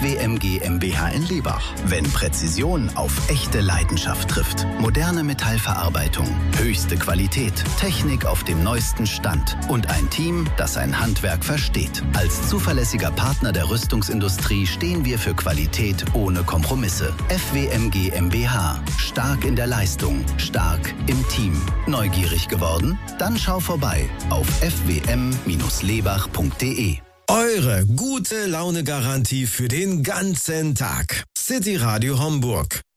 FWM GmbH in Lebach. Wenn Präzision auf echte Leidenschaft trifft. Moderne Metallverarbeitung, höchste Qualität, Technik auf dem neuesten Stand und ein Team, das sein Handwerk versteht. Als zuverlässiger Partner der Rüstungsindustrie stehen wir für Qualität ohne Kompromisse. FWM GmbH. Stark in der Leistung, stark im Team. Neugierig geworden? Dann schau vorbei auf fwm-lebach.de. Eure gute Laune-Garantie für den ganzen Tag. City Radio Homburg.